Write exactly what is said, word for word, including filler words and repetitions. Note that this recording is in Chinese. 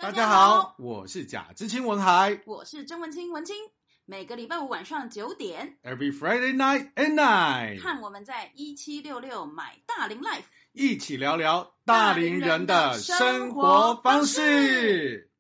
大家好，我是贾知青文海， 我是曾文清文清。每个礼拜五晚上九点 ，Every Friday night at nine， 和我们在一七六六买大龄 Life 一起聊聊大龄人的生活方式。